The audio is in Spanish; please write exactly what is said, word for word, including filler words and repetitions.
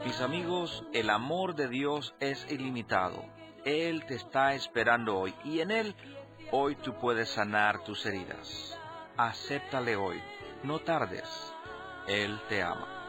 Mis amigos, el amor de Dios es ilimitado. Él te está esperando hoy y en Él hoy tú puedes sanar tus heridas. Acéptale hoy. No tardes. Él te ama.